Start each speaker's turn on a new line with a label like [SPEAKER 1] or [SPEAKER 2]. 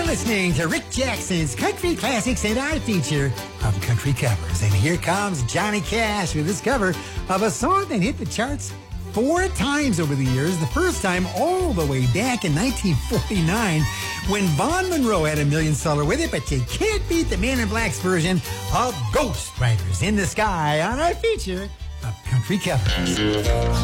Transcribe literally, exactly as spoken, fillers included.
[SPEAKER 1] listening to Rick Jackson's Country Classics, and I feature of country covers. And here comes Johnny Cash with his cover of a song that hit the charts four times over the years. The first time all the way back in nineteen forty-nine when Vaughn Monroe had a million seller with it, but you can't beat the Man in Black's version of Ghost Riders in the Sky on our feature of country covers.